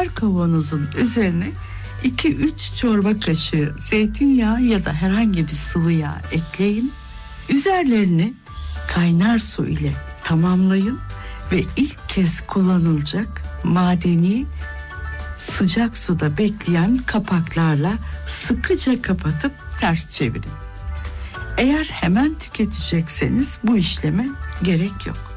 Her kavanozun üzerine 2-3 çorba kaşığı zeytinyağı ya da herhangi bir sıvı yağ ekleyin. Üzerlerini kaynar su ile tamamlayın ve ilk kez kullanılacak madeni sıcak suda bekleyen kapaklarla sıkıca kapatıp ters çevirin. Eğer hemen tüketecekseniz bu işleme gerek yok.